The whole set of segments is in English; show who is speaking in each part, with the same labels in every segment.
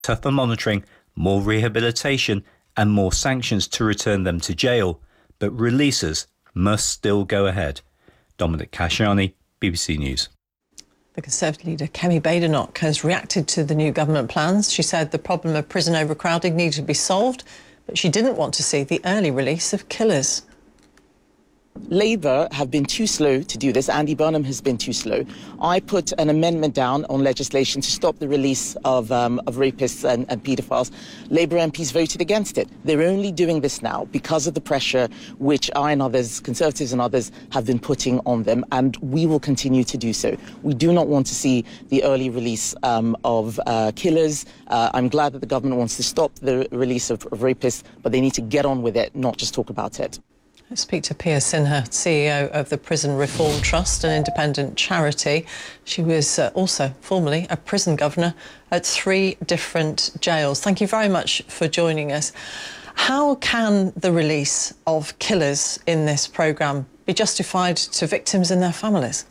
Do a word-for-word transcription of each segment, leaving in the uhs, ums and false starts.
Speaker 1: tougher monitoring, more rehabilitation and more sanctions to return them to jail, but releases must still go ahead. Dominic Khashoggi, B B C News.
Speaker 2: The Conservative leader Kemi Badenoch has reacted to the new government plans. She said the problem of prison overcrowding needed to be solved, but she didn't want to see the early release of killers.
Speaker 3: Labour have been too slow to do this. Andy Burnham has been too slow. I put an amendment down on legislation to stop the release of, um, of rapists and, and paedophiles. Labour M Ps voted against it. They're only doing this now because of the pressure which I and others, Conservatives and others, have been putting on them, and we will continue to do so. We do not want to see the early release um, of uh, killers. Uh, I'm glad that the government wants to stop the release of, of rapists, but they need to get on with it, not just talk about it.
Speaker 2: Let's speak to Pia Sinha, C E O of the Prison Reform Trust, an independent charity. She was uh, also formerly a prison governor at three different jails. Thank you very much for joining us. How can the release of killers in this programme be justified to victims and their families?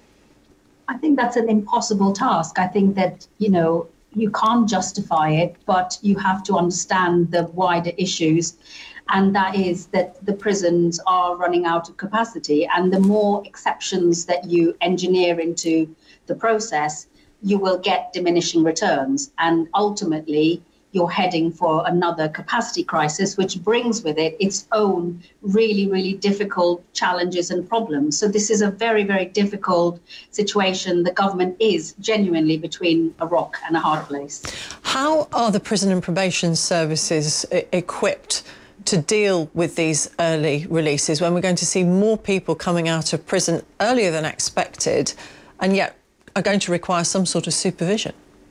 Speaker 4: I think that's an impossible task. I think that, you know, you can't justify it, but you have to understand the wider issues. And that is that the prisons are running out of capacity. And the more exceptions that you engineer into the process, you will get diminishing returns. And ultimately, you're heading for another capacity crisis, which brings with it its own really, really difficult challenges and problems. So this is a very, very difficult situation. The government is genuinely between a rock and a hard place.
Speaker 2: How are the prison and probation services equipped to deal with these early releases when we're going to see more people coming out of prison earlier than expected and yet are going to require some sort of supervision?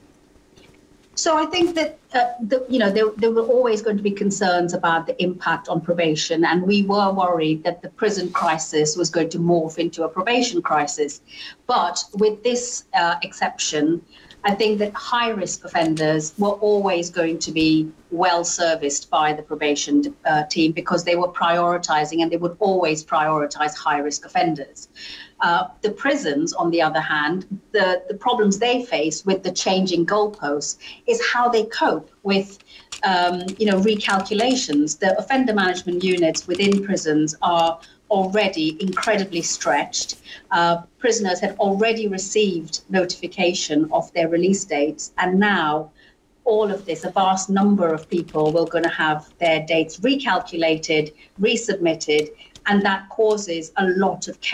Speaker 4: So I think that, uh, the, you know, there, there were always going to be concerns about the impact on probation, and we were worried that the prison crisis was going to morph into a probation crisis. But with this uh, exception, I think that high-risk offenders were always going to be well-serviced by the probation uh, team because they were prioritising, and they would always prioritise high-risk offenders. Uh, the prisons, on the other hand, the, the problems they face with the changing goalposts is how they cope with um, you know, recalculations. The offender management units within prisons are already incredibly stretched. Uh, prisoners had already received notification of their release dates, and now all of this, a vast number of people will going to have their dates recalculated, resubmitted, and that causes a lot of chaos.